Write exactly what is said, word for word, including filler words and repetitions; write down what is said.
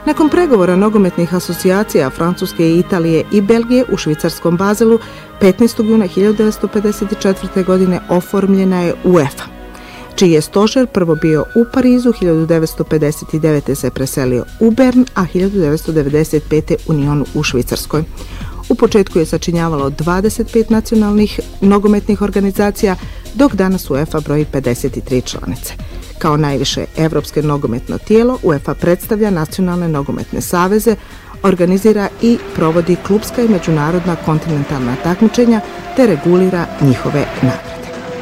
Nakon pregovora nogometnih asocijacija Francuske, Italije i Belgije u švicarskom Bazelu, petnaestog juna hiljadu devetsto pedeset četvrte. godine oformljena je UEFA, čiji je stožer prvo bio u Parizu, hiljadu devetsto pedeset devete. se preselio u Bern, a hiljadu devetsto devedeset pete. u Njonu u Švicarskoj. U početku je sačinjavalo dvadeset pet nacionalnih nogometnih organizacija, dok danas UEFA broji pedeset tri članice. Kao najviše evropske nogometno tijelo, UEFA predstavlja nacionalne nogometne saveze, organizira i provodi klupska i međunarodna kontinentalna takmičenja te regulira njihove nagrade.